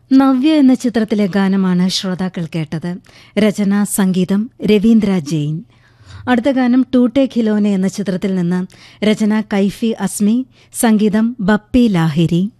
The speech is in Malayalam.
നവ്യ എന്ന ചിത്രത്തിലെ ഗാനമാണ് ശ്രോതാക്കൾ കേട്ടത്. രചന, സംഗീതം രവീന്ദ്ര ജെയിൻ. അടുത്ത ഗാനം ടൂട്ടെ ഖിലോനെ എന്ന ചിത്രത്തിൽ നിന്ന്. രചന കൈഫി അസ്മി, സംഗീതം ബപ്പി ലാഹിരി.